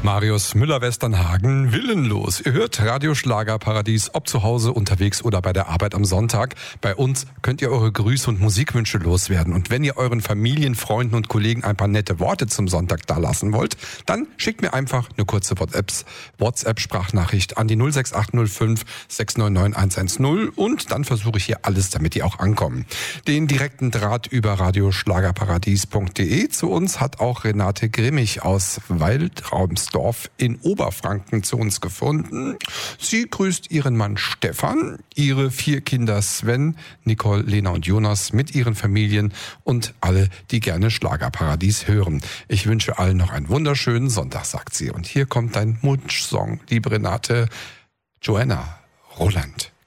Marius Müller-Westernhagen, willenlos. Ihr hört Radio Schlagerparadies, ob zu Hause, unterwegs oder bei der Arbeit am Sonntag. Bei uns könnt ihr eure Grüße und Musikwünsche loswerden. Und wenn ihr euren Familien, Freunden und Kollegen ein paar nette Worte zum Sonntag dalassen wollt, dann schickt mir einfach eine kurze WhatsApp-Sprachnachricht an die 06805 699 110 und dann versuche ich hier alles, damit die auch ankommen. Den direkten Draht über radioschlagerparadies.de zu uns hat auch Renate Grimmig aus Waldraumsdorf in Oberfranken zu uns gefunden. Sie grüßt ihren Mann Stefan, ihre 4 Kinder Sven, Nicole, Lena und Jonas mit ihren Familien und alle, die gerne Schlagerparadies hören. Ich wünsche allen noch einen wunderschönen Sonntag, sagt sie. Und hier kommt dein Wunschsong, liebe Renate, Joanna Roland.